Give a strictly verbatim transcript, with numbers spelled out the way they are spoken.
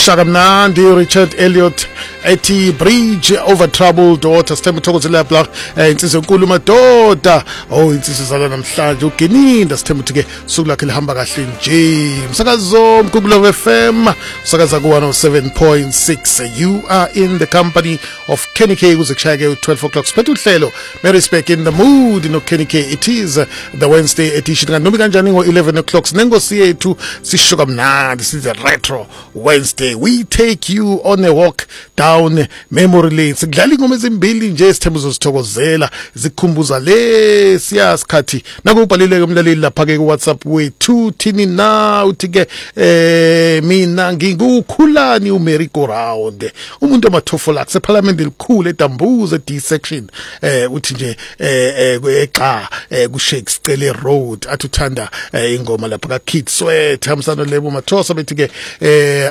Shaka mnandi Richard Elliot ethi bridge over troubled water sithemba uthokozela block insizwe enkulu madoda oh insizwe zala namhlanje uGininda sithemba ukuthi ke suku lakhe lihamba kahle nje umsakazo mkhululo F M usakaza ku one oh seven point six. You are in the company of Kenny K kuze kushaya ke twelve o'clock siphethe uhlelo Mary Speck in the mood no Kenny K. It is uh, the Wednesday edition kanoma kanjani ngo eleven o'clock sinengosi yethu sishoka mnandi size retro Wednesday. We take you on a walk down memory lane. Sidlala ingoma ezimbili nje sithemba uzosithokozela zikhumbuza le siyasikhathi nakubhalileke umlaleli lapha ke ku WhatsApp wethu thini na uthi ke eh mina ngikukhulani uMary go round umuntu amathofolax eParliament elikhulu eDambuza D section eh uthi nje eh eqa ku Shakespeare Road athuthanda ingoma lapha ka Kid Sweat hamsana lebo mathosa bethi ke eh